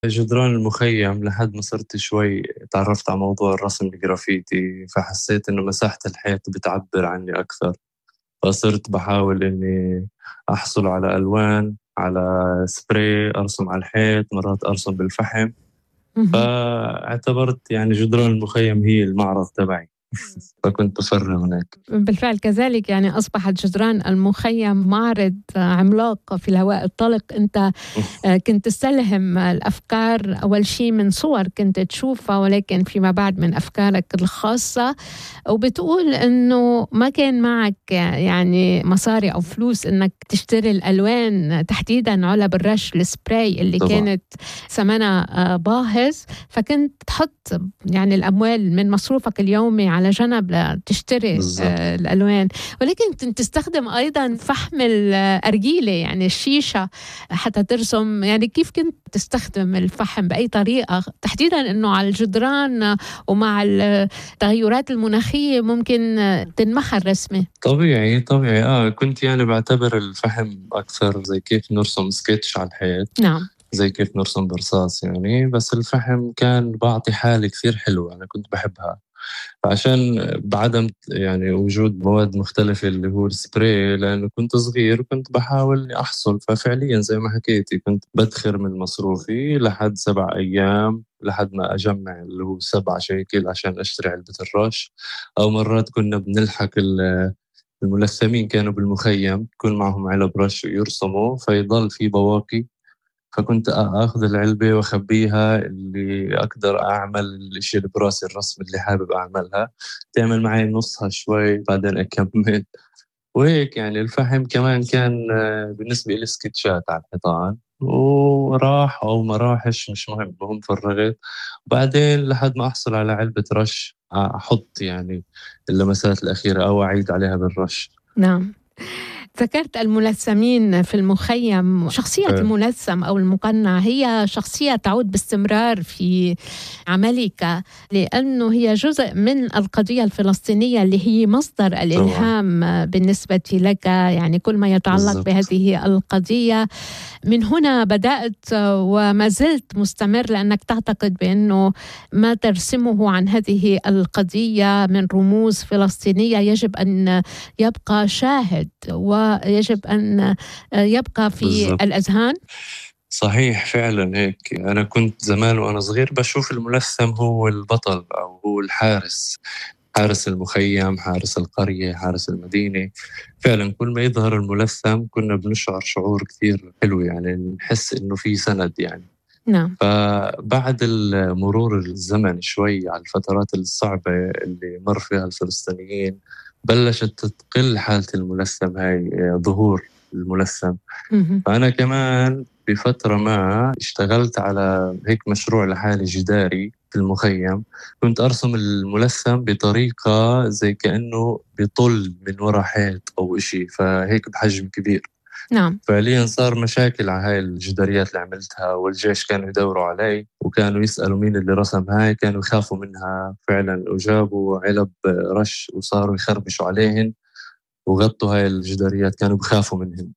جدران المخيم لحد ما صرت شوي تعرفت على موضوع الرسم الجرافيتي، فحسيت إنه مساحة الحيط بتعبر عني أكثر. فصرت بحاول إني أحصل على ألوان، على سبراي أرسم على الحيط، مرات أرسم بالفحم. مهم. فاعتبرت يعني جدران المخيم هي المعرض تبعي. فكنت أفرغ هناك. بالفعل كذلك، يعني أصبحت جدران المخيم معرض عملاق في الهواء الطلق. أنت كنت تستلهم الأفكار أول شيء من صور كنت تشوفها، ولكن فيما بعد من أفكارك الخاصة. وبتقول أنه ما كان معك يعني مصاري أو فلوس أنك تشتري الألوان، تحديدا علب الرش السبراي اللي طبعا. كانت ثمنها باهظ، فكنت تحط يعني الأموال من مصروفك اليومي على جنب لتشتري بالضبط. الألوان. ولكن كنت تستخدم أيضا فحم الأرجيلة، يعني الشيشة، حتى ترسم. يعني كيف كنت تستخدم الفحم بأي طريقة، تحديدا أنه على الجدران ومع التغيرات المناخية ممكن تنمحى الرسمة؟ طبيعي كنت يعني بعتبر الفحم أكثر زي كيف نرسم سكتش على الحيط، نعم. زي كيف نرسم برصاص يعني. بس الفحم كان بعطي حالة كثير حلوة، أنا كنت بحبها. فعشان بعدم يعني وجود مواد مختلفة اللي هو السبراي، لأنه كنت صغير وكنت بحاول إني أحصل. ففعليا زي ما حكيتي كنت بدخر من مصروفي لحد 7 أيام لحد ما أجمع اللي هو 7 شيكل عشان أشتري علبة الرش. أو مرات كنا بنلحق الملثمين كانوا بالمخيم يكون معهم علب رش ويرسموا فيضل في بواقي. فكنت أخذ العلبة وأخبيها، اللي أقدر أعمل الإشي اللي براسي، الرسم اللي حابب أعملها، تعمل معي نصها شوي بعدين أكمل. وهيك يعني. الفحم كمان كان بالنسبة لي سكتشات على الحيطان، وراح أو ما راحش مش مهم، المهم فرغت. وبعدين لحد ما أحصل على علبة رش أحط يعني اللمسات الأخيرة أو أعيد عليها بالرش. نعم. ذكرت الملثمين في المخيم. شخصية الملثم أو المقنع هي شخصية تعود باستمرار في عملك، لأنه هي جزء من القضية الفلسطينية اللي هي مصدر الإلهام بالنسبة لك. يعني كل ما يتعلق بالضبط. بهذه القضية من هنا بدأت وما زلت مستمر، لأنك تعتقد بأنه ما ترسمه عن هذه القضية من رموز فلسطينية يجب أن يبقى شاهد ويجب أن يبقى في بالضبط. الأذهان. صحيح فعلا هيك. أنا كنت زمان وأنا صغير بشوف الملثم هو البطل أو هو الحارس، حارس المخيم، حارس القرية، حارس المدينة. فعلا كل ما يظهر الملثم كنا بنشعر شعور كثير حلو، يعني نحس إنه في سند يعني. نعم. فبعد مرور الزمن شوي على الفترات الصعبة اللي مر فيها الفلسطينيين بلشت تقل حالة الملثم هاي، ظهور الملثم. فأنا كمان بفترة ما اشتغلت على هيك مشروع لحالي جداري في المخيم. كنت أرسم الملثم بطريقة زي كأنه بيطل من وراء حيط أو إشي، فهيك بحجم كبير. نعم. فعليا صار مشاكل على هاي الجداريات اللي عملتها، والجيش كانوا يدوروا علي وكانوا يسألوا مين اللي رسم هاي، كانوا يخافوا منها فعلا وجابوا علب رش وصاروا يخربشوا عليهن وغطوا هاي الجداريات، كانوا بخافوا منهم.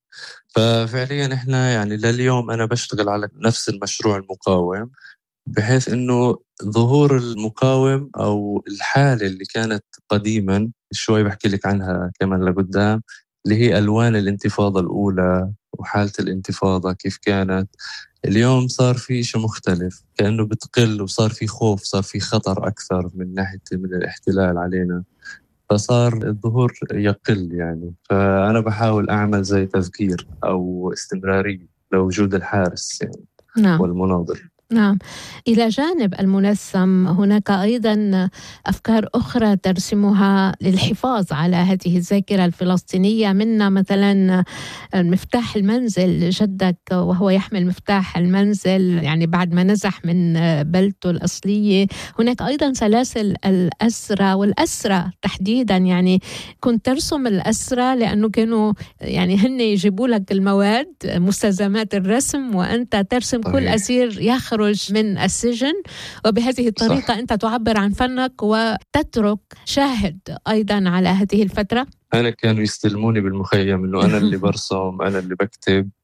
ففعليا احنا يعني لليوم انا بشتغل على نفس المشروع المقاوم، بحيث انه ظهور المقاوم او الحالة اللي كانت قديما شوي بحكي لك عنها كمان لقدام، اللي هي الوان الانتفاضة الاولى وحالة الانتفاضة كيف كانت. اليوم صار في شيء مختلف، كأنه بتقل وصار في خوف، صار في خطر اكثر من ناحية من الاحتلال علينا، فصار الظهور يقل يعني. فأنا بحاول أعمل زي تذكير أو استمرارية لوجود الحارس يعني نعم. والمناضل. نعم. إلى جانب الملثم هناك أيضا أفكار أخرى ترسمها للحفاظ على هذه الذاكرة الفلسطينية، منها مثلا مفتاح المنزل. جدك وهو يحمل مفتاح المنزل يعني بعد ما نزح من بلدته الأصلية. هناك أيضا سلاسل الأسرة والأسرة تحديدا، يعني كنت ترسم الأسرة لأنه كانوا يعني هن يجيبوا لك المواد مستلزمات الرسم، وأنت ترسم كل أسير يخرج من السجن. وبهذه الطريقة أنت تعبر عن فنك وتترك شاهد أيضا على هذه الفترة. أنا كانوا يستلموني بالمخيم إنه أنا اللي برسم، أنا اللي بكتب.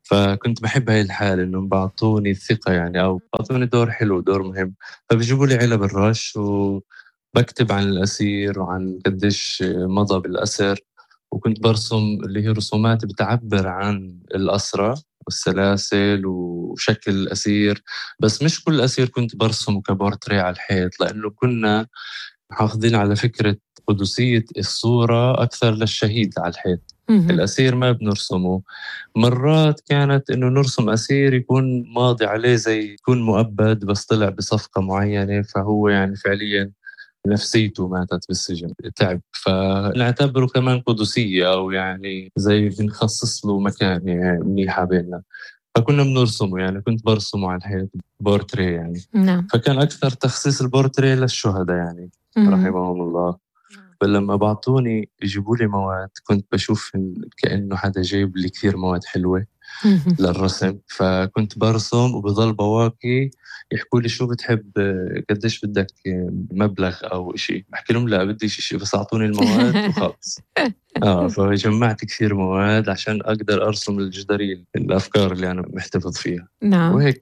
فكنت بحب هاي الحالة إنهم بعطوني الثقة يعني، أو بعطوني دور حلو، دور مهم. فبيجيبوا لي علب الرش وبكتب عن الأسير وعن قديش مضى بالأسر، وكنت برسم اللي هي رسومات بتعبر عن الأسرة والسلاسل وشكل الأسير. بس مش كل أسير كنت برسمه كبورتريه على الحيط، لأنه كنا حافظين على فكرة قدسية الصورة أكثر للشهيد على الحيط. مهم. الأسير ما بنرسمه. مرات كانت إنه نرسم أسير يكون ماضي عليه زي يكون مؤبد بس طلع بصفقة معينة، فهو يعني فعليا نفسيته ماتت بالسجن، تعب، فنعتبره كمان قدسية، أو يعني زي بنخصص له مكانة منيحة بيننا. فكنا بنرسمه، يعني كنت برسمه على الحيط بورتريه يعني. نعم. فكان أكثر تخصيص البورتريه للشهداء يعني، مهم. رحمهم الله. فلما بعطوني يجيبوا لي مواد كنت بشوف كأنه حدا جايب لي كثير مواد حلوة مهم. للرسم، فكنت برسم وبضل بواكي. يحكوا لي شو بتحب، قديش بدك مبلغ أو إشي، بحكي لهم لا بديش إشي، بس أعطوني المواد وخلص. فجمعت كثير مواد عشان أقدر أرسم الجدري الأفكار اللي أنا محتفظ فيها نعم. وهيك.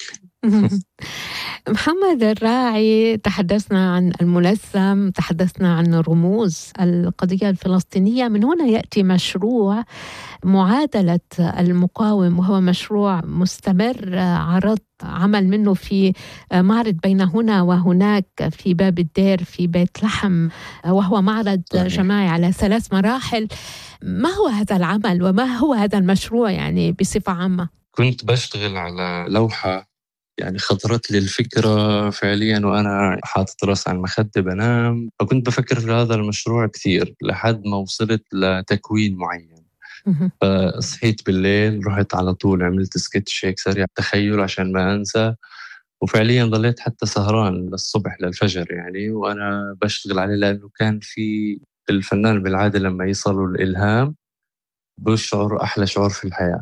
محمد الراعي، تحدثنا عن الملثم، تحدثنا عن رموز القضية الفلسطينية. من هنا يأتي مشروع معادلة المقاوم، وهو مشروع مستمر عرض عمل منه في معرض بين هنا وهناك في باب الدير في بيت لحم، وهو معرض صحيح. جماعي على 3 مراحل. ما هو هذا العمل وما هو هذا المشروع يعني بصفة عامة؟ كنت بشتغل على لوحة، يعني خطرت لي الفكرة فعليا وأنا حاطط رأس على المخدة بنام، فكنت بفكر في هذا المشروع كثير لحد ما وصلت لتكوين معين. فصحيت بالليل، رحت على طول عملت سكتش هيك سريع تخيل عشان ما أنسى، وفعليا ضليت حتى سهران للصبح للفجر يعني وأنا بشتغل عليه، لأنه كان في الفنان بالعادة لما يصلوا الإلهام بشعر أحلى شعور في الحياة.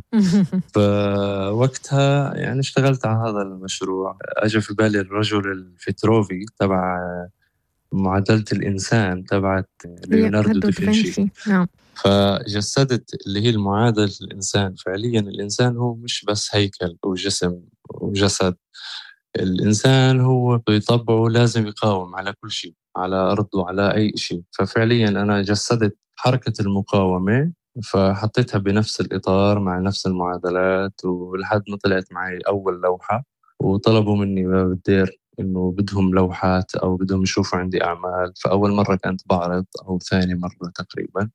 فوقتها يعني اشتغلت على هذا المشروع. أجى في بالي الرجل الفتروفي تبع معادلة الإنسان تبعت ليوناردو ليوناردو دافنشي. دافنشي. نعم. فجسدت اللي هي المعادلة الإنسان. فعليا الإنسان هو مش بس هيكل وجسم وجسد، الإنسان هو بطبعه لازم يقاوم على كل شيء، على أرضه، على أي شيء. ففعليا أنا جسدت حركة المقاومة، فحطيتها بنفس الإطار مع نفس المعادلات، ولحد ما طلعت معي أول لوحة. وطلبوا مني باب الدير إنه بدهم لوحات أو بدهم يشوفوا عندي أعمال. فأول مرة كانت بعرض أو ثاني مرة تقريبا،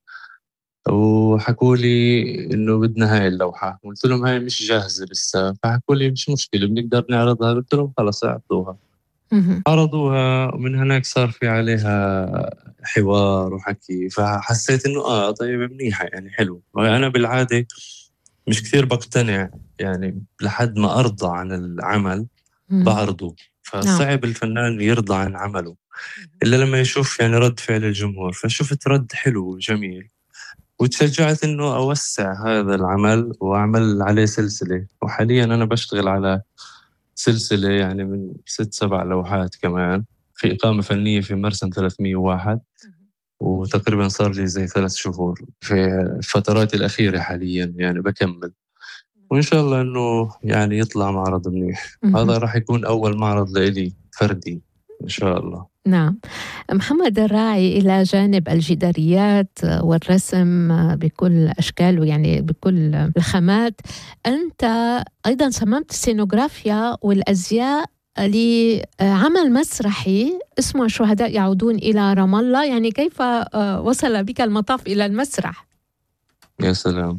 وحكوا لي إنه بدنا هاي اللوحة. قلت لهم هاي مش جاهزة لسه، فحكوا لي مش مشكلة بنقدر نعرضها. قلت لهم خلص اعرضوها. عرضوها، ومن هناك صار في عليها حوار وحكي، فحسيت إنه طيب منيحة يعني حلو. وأنا بالعادة مش كثير بقتنع يعني لحد ما أرضى عن العمل بعرضه، نعم. فصعب الفنان يرضى عن عمله إلا لما يشوف يعني رد فعل الجمهور. فشفت رد حلو وجميل، وتشجعت إنه أوسع هذا العمل وأعمل عليه سلسلة. وحاليا أنا بشتغل على سلسلة يعني من 6-7 لوحات كمان، في إقامة فنية في مرسم 301. وتقريبا صار لي زي 3 شهور في الفترات الأخيرة حاليا يعني بكمل. وإن شاء الله إنه يعني يطلع معرض منيح. هذا راح يكون أول معرض لإلي فردي إن شاء الله. نعم. محمد الراعي، إلى جانب الجداريات والرسم بكل أشكاله يعني بكل الخامات، أنت أيضا صممت السينوغرافيا والأزياء لعمل مسرحي اسمه الشهداء يعودون إلى رام الله. يعني كيف وصل بك المطاف إلى المسرح؟ يا سلام.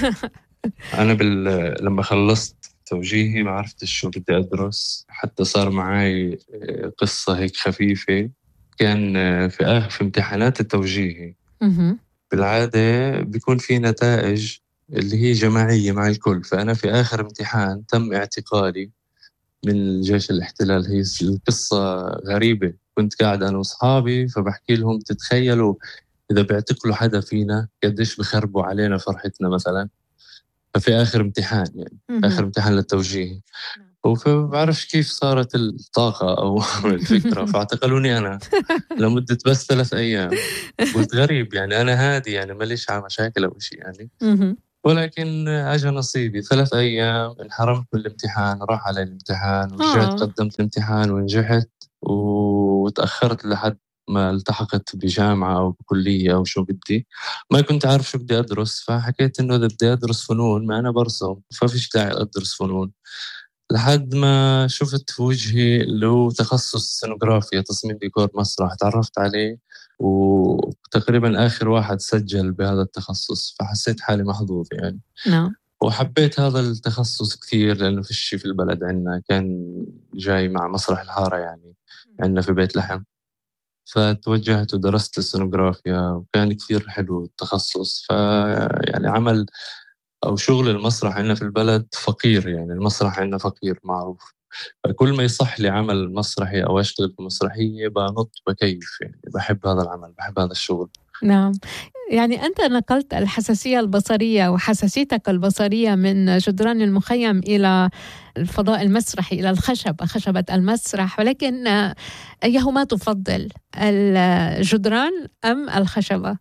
أنا لما خلصت توجيهي ما عرفتش شو بدي أدرس، حتى صار معي قصة هيك خفيفة. كان في امتحانات التوجيهي بالعادة بيكون في نتائج اللي هي جماعية مع الكل. فأنا في آخر امتحان تم اعتقالي من جيش الاحتلال. هي القصة غريبة. كنت قاعد أنا وأصحابي فبحكي لهم تتخيلوا إذا بيعتقلوا حدا فينا قديش بخربوا علينا فرحتنا مثلا. ففي آخر امتحان يعني آخر امتحان للتوجيه، وفبعرفش كيف صارت الطاقة أو الفكرة فاعتقلوني أنا لمدة بس 3 أيام. قلت غريب يعني، أنا هادي يعني ماليش على مشاكل أو شيء يعني. ولكن أجا نصيبي 3 أيام انحرمت من الامتحان، راح علي الامتحان ورجعت آه. قدمت الامتحان ونجحت، وتأخرت لحد ما التحقت بجامعة أو بكلية أو شو بدي. ما كنت عارف شو بدي أدرس، فحكيت إنه إذا بدي أدرس فنون ما أنا برسم ففيش داعي أدرس فنون، لحد ما شفت في وجهي اللي هو تخصص سينوغرافيا تصميم ديكور مسرح، تعرفت عليه وتقريبا آخر واحد سجل بهذا التخصص، فحسيت حالي محظوظ يعني. نعم. وحبيت هذا التخصص كثير لأنه فيش في البلد عندنا، كان جاي مع مسرح الحارة يعني عندنا في بيت لحم، فتوجهت ودرست السينوغرافيا وكان كثير حلو التخصص. يعني عمل أو شغل المسرح عندنا في البلد فقير، يعني المسرح عندنا فقير معروف، فكل ما يصح لي عمل مسرحي أو أشتغل في مسرحية بنط بكيف، يعني بحب هذا العمل بحب هذا الشغل. نعم. يعني أنت نقلت الحساسية البصرية وحساسيتك البصرية من جدران المخيم إلى الفضاء المسرحي، إلى خشبة المسرح، ولكن أيهما تفضل، الجدران أم الخشبة؟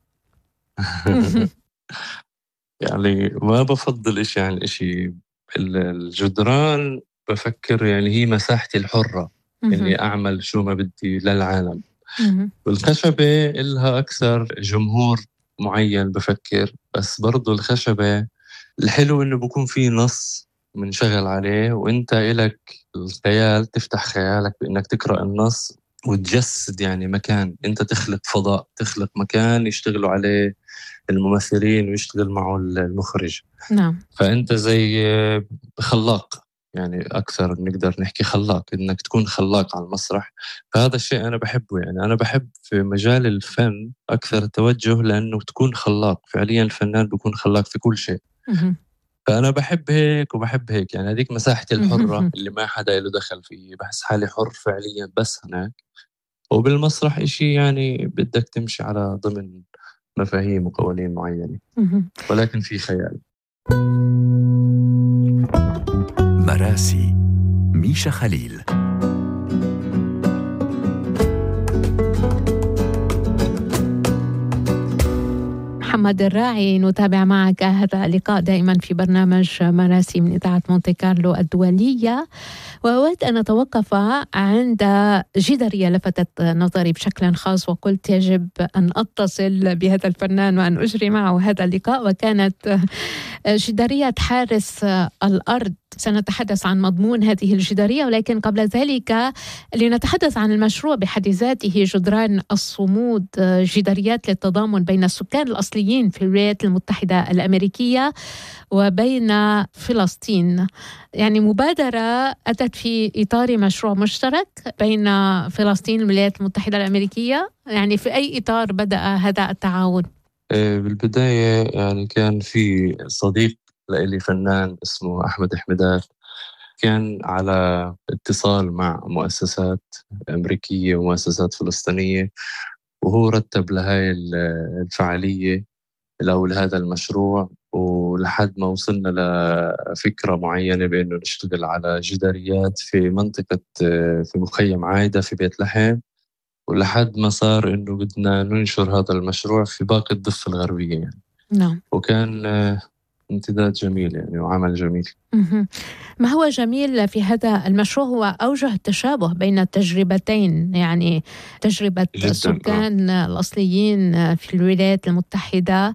يعني ما بفضل إشي عن إشي. الجدران بفكر يعني هي مساحتي الحرة إني أعمل شو ما بدي للعالم، والخشبة إلها أكثر جمهور معين بفكر. بس برضو الخشبة الحلو إنه بكون في نص منشغل عليه وإنت إلك الخيال، تفتح خيالك بإنك تقرأ النص وتجسد يعني مكان، أنت تخلق فضاء، تخلق مكان يشتغلوا عليه الممثلين ويشتغل معه المخرج. نعم. فأنت زي خلاق، يعني أكثر نقدر نحكي خلاق، إنك تكون خلاق على المسرح. فهذا الشيء أنا بحبه، يعني أنا بحب في مجال الفن أكثر التوجه لأنه تكون خلاق فعليا، الفنان بيكون خلاق في كل شيء. فأنا بحب هيك وبحب هيك، يعني هذيك مساحتي الحرة اللي ما حدا له دخل فيه، بحس حالي حر فعليا بس هناك. وبالمسرح إشي يعني بدك تمشي على ضمن مفاهيم وقوانين معينة، ولكن في خيال. مراسي ميشا خليل. محمد الراعي، نتابع معك هذا اللقاء دائما في برنامج مراسي من إذاعة مونتي كارلو الدولية، وأود أن أتوقف عند جدارية لفتت نظري بشكل خاص، وقلت يجب أن أتصل بهذا الفنان وأن أجري معه هذا اللقاء، وكانت جدارية حارس الأرض. سنتحدث عن مضمون هذه الجدارية، ولكن قبل ذلك لنتحدث عن المشروع بحد ذاته، جدران الصمود، جداريات للتضامن بين السكان الأصليين في الولايات المتحدة الأمريكية وبين فلسطين. يعني مبادرة أتت في إطار مشروع مشترك بين فلسطين والولايات المتحدة الأمريكية. يعني في أي إطار بدأ هذا التعاون؟ بالبداية يعني كان في صديق لإلي فنان اسمه أحمد حميدات، كان على اتصال مع مؤسسات أمريكية ومؤسسات فلسطينية، وهو رتب لهاي الفعالية أو لهذا المشروع، ولحد ما وصلنا لفكرة معينة بأنه نشتغل على جداريات في منطقة في مخيم عايدة في بيت لحم، ولحد ما صار إنه بدنا ننشر هذا المشروع في باقي الضفة الغربية يعني. نعم. وكان امتداد جميل يعني وعمل جميل. ما هو جميل في هذا المشروع هو أوجه التشابه بين التجربتين، يعني تجربة السكان الأصليين في الولايات المتحدة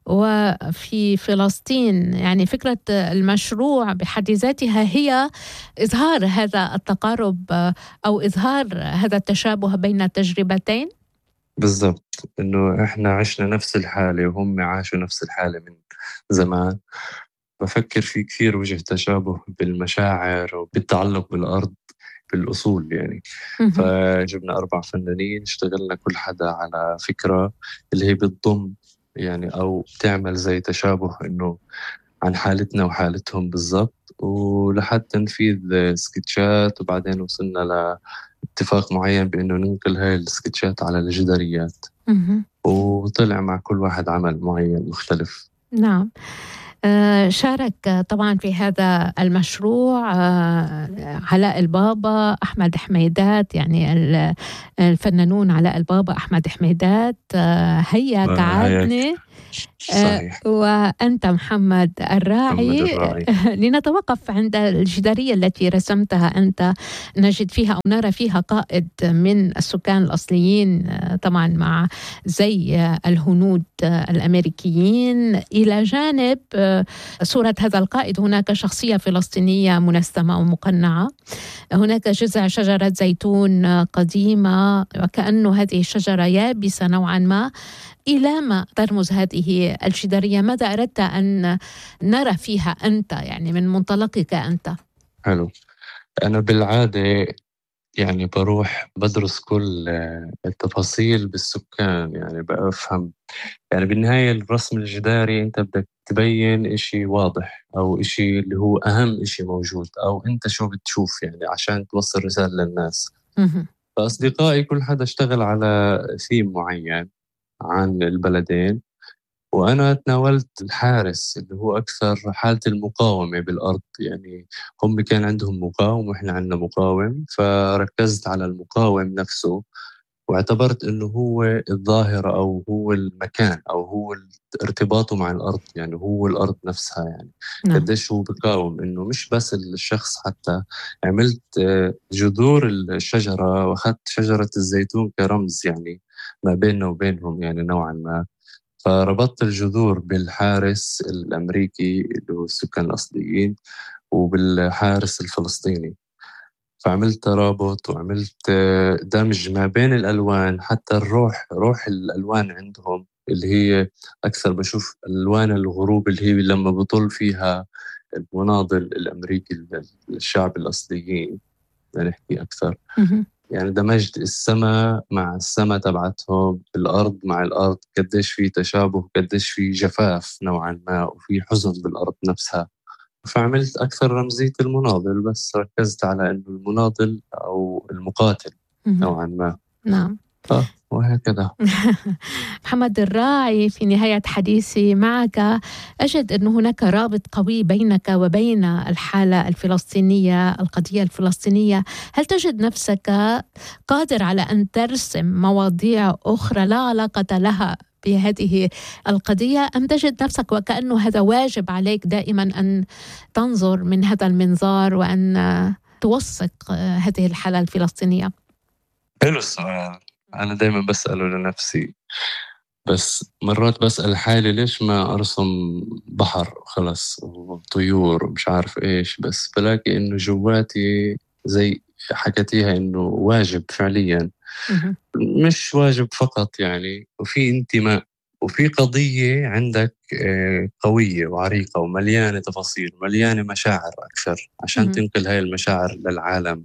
وفي فلسطين. يعني فكرة المشروع بحد ذاتها هي إظهار هذا التقارب أو إظهار هذا التشابه بين التجربتين. بالضبط، إنه إحنا عشنا نفس الحالة وهم عاشوا نفس الحالة من زمان. بفكر في كثير وجه تشابه بالمشاعر وبالتعلق بالأرض بالأصول يعني. فجبنا 4 فنانين اشتغلنا كل حدا على فكرة اللي هي بتضم يعني أو بتعمل زي تشابه إنه عن حالتنا وحالتهم بالضبط، ولحد تنفيذ سكتشات، وبعدين وصلنا لاتفاق معين بإنه ننقل هاي السكتشات على الجداريات، وطلع مع كل واحد عمل معين مختلف. نعم. شارك طبعا في هذا المشروع علاء البابا، أحمد حميدات، يعني الفنانون علاء البابا، أحمد حميدات، هيا كعدني، صحيح. وأنت محمد الراعي. لنتوقف عند الجدارية التي رسمتها أنت، نجد فيها أو نرى فيها قائد من السكان الأصليين طبعا مع زي الهنود الأمريكيين، إلى جانب صورة هذا القائد هناك شخصية فلسطينية منسمة أو مقنعة، هناك جذع شجرة زيتون قديمة وكأنه هذه الشجرة يابسة نوعا ما. إلى ما ترمز هذه الجدارية؟ ماذا أردت أن نرى فيها أنت، يعني من منطلقك أنت؟ حلو. أنا بالعادة يعني بروح بدرس كل التفاصيل بالسكان، يعني بفهم. يعني بالنهاية الرسم الجداري أنت بدك تبين إشي واضح أو إشي اللي هو أهم إشي موجود، أو أنت شو بتشوف يعني عشان توصل رسالة للناس. فأصدقائي كل حدا اشتغل على ثيم معين عن البلدين، وأنا تناولت الحارس اللي هو أكثر حالة المقاومة بالأرض. يعني هم كان عندهم مقاوم وإحنا عندنا مقاوم، فركزت على المقاوم نفسه واعتبرت أنه هو الظاهرة أو هو المكان أو هو ارتباطه مع الأرض، يعني هو الأرض نفسها. يعني قديش هو بقاوم، أنه مش بس الشخص. حتى عملت جذور الشجرة وأخذت شجرة الزيتون كرمز يعني ما بيننا وبينهم يعني نوعا ما. فربطت الجذور بالحارس الأمريكي اللي هو السكان الأصليين وبالحارس الفلسطيني، فعملت ترابط وعملت دمج ما بين الألوان. حتى روح الألوان عندهم اللي هي أكثر بشوف ألوان الغروب اللي هي لما بطل فيها المناضل الأمريكي الشعب الأصليين، نحكي أكثر. يعني دمجت السماء مع السماء تبعتهم، الأرض مع الأرض، قديش في تشابه، قديش في جفاف نوعا ما وفي حزن بالأرض نفسها. فعملت أكثر رمزية المناضل، بس ركزت على أنه المناضل أو المقاتل نوعا ما. نعم. وهكذا. محمد الراعي، في نهاية حديثي معك أجد أن هناك رابط قوي بينك وبين الحالة الفلسطينية، القضية الفلسطينية. هل تجد نفسك قادر على أن ترسم مواضيع أخرى لا علاقة لها بهذه القضية، أم تجد نفسك وكأنه هذا واجب عليك دائما أن تنظر من هذا المنظار وأن توثق هذه الحالة الفلسطينية؟ حلو السؤال. أنا دايما بسأله لنفسي، بس مرات بسأل حالي ليش ما أرسم بحر خلص وطيور ومش عارف إيش، بس بلاقي إنه جواتي زي حكتيها إنه واجب فعليا، مش واجب فقط يعني، وفي انتماء وفي قضية عندك قوية وعريقة ومليانة تفاصيل، مليانة مشاعر أكثر عشان تنقل هاي المشاعر للعالم.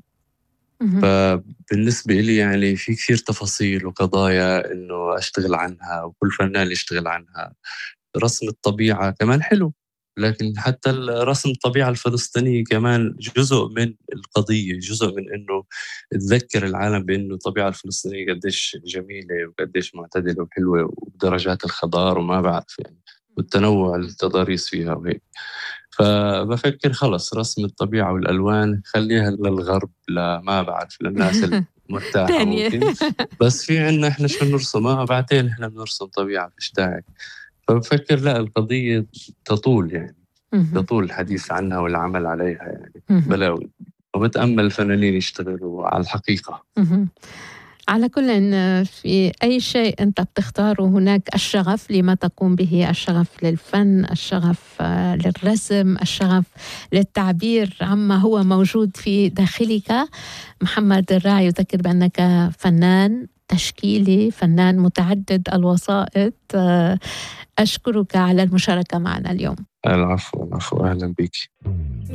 فبالنسبة لي يعني في كثير تفاصيل وقضايا إنه أشتغل عنها، وكل فنان يشتغل عنها. رسم الطبيعة كمان حلو، لكن حتى رسم الطبيعة الفلسطينية كمان جزء من القضية، جزء من إنه تذكر العالم بإنه الطبيعة الفلسطينية قديش جميلة وقديش معتدلة وحلوة ودرجات الخضار وما بعرف يعني، والتنوع التضاريس فيها وهيك. فبفكر خلص رسم الطبيعة والألوان خليها للغرب، ما بعرف للناس المرتاحة ممكن، بس في عنا إحنا شو نرسمها بعدين إحنا بنرسم طبيعة فيش داعي. فبفكر لا، القضية تطول يعني تطول الحديث عنها والعمل عليها يعني بلاوي، وبتأمل الفنانين يشتغلوا على الحقيقة. على كل في أي شيء أنت بتختاره هناك الشغف لما تقوم به، الشغف للفن، الشغف للرسم، الشغف للتعبير عما هو موجود في داخلك. محمد الراعي يذكر بأنك فنان تشكيلي، فنان متعدد الوسائط. أشكرك على المشاركة معنا اليوم. العفو، أهلا بك.